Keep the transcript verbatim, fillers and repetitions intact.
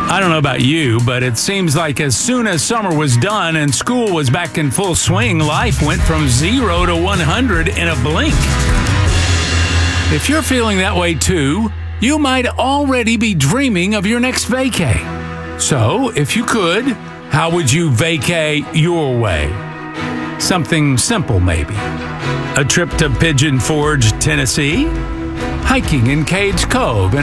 I don't know about you, but it seems like as soon as summer was done and school was back in full swing, life went from zero to one hundred in a blink. If you're feeling that way too, you might already be dreaming of your next vacay. So, if you could, how would you vacay your way? Something simple, maybe. A trip to Pigeon Forge, Tennessee? Hiking in Cage Cove in